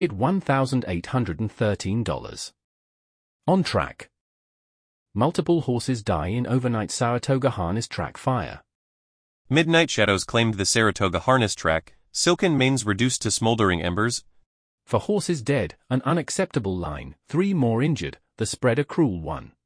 It $1,813. On track. Multiple horses die in overnight Saratoga harness track fire. Midnight shadows claimed the Saratoga harness track, silken manes reduced to smoldering embers. For horses dead, an unacceptable line, 3 more injured, the spread a cruel one.